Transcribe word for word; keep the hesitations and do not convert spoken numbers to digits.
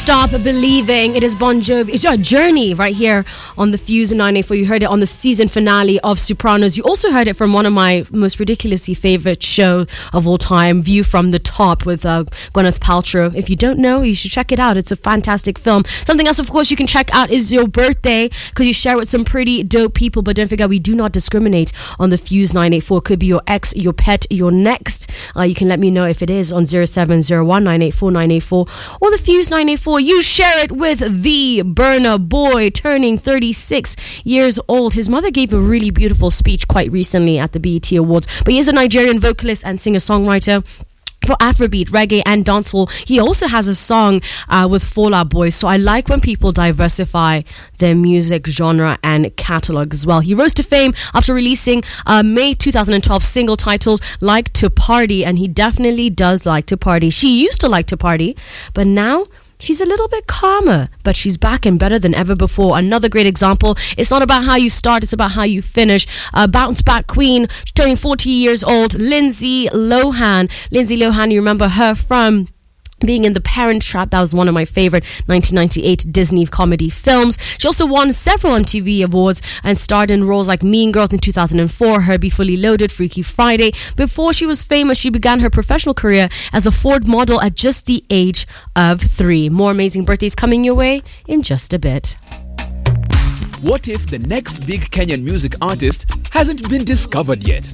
Stop Believing. It is Bon Jovi. It's your journey right here on the Fuse nine eighty-four. You heard it on the season finale of Sopranos. You also heard it from one of my most ridiculously favorite show of all time, View from the Top, with uh, Gwyneth Paltrow. If you don't know, you should check it out. It's a fantastic film. Something else, of course, you can check out is your birthday, because you share with some pretty dope people. But don't forget, we do not discriminate on the Fuse nine eighty-four. It could be your ex, your pet, your next. Uh, you can let me know if it is on zero seven zero one nine eight four nine eight four or the Fuse nine eighty-four. You share it with the Burna Boy, turning thirty-six years old. His mother gave a really beautiful speech quite recently at the B E T Awards. But he is a Nigerian vocalist and singer-songwriter for Afrobeat, reggae and dancehall. He also has a song uh, with Fall Out Boy. So I like when people diversify their music genre and catalogue as well. He rose to fame after releasing uh, May twenty twelve single titled Like to Party, and he definitely does like to party. She used to like to party, but now she's a little bit calmer, but she's back and better than ever before. Another great example. It's not about how you start, it's about how you finish. Uh, bounce back queen, turning forty years old, Lindsay Lohan. Lindsay Lohan, you remember her from being in The Parent Trap. That was one of my favorite nineteen ninety-eight Disney comedy films. She also won several M T V awards and starred in roles like Mean Girls in two thousand four, Herbie Fully Loaded, Freaky Friday. Before she was famous, she began her professional career as a Ford model at just the age of three. More amazing birthdays coming your way in just a bit. What if the next big Kenyan music artist hasn't been discovered yet?